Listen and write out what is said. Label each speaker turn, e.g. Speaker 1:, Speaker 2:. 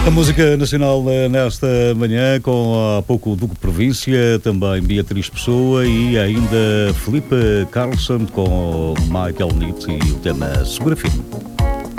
Speaker 1: A música nacional nesta manhã, com há pouco o Duque Província, também Beatriz Pessoa e ainda Felipe Carlson com Michael Nitt e o tema Segura Firme.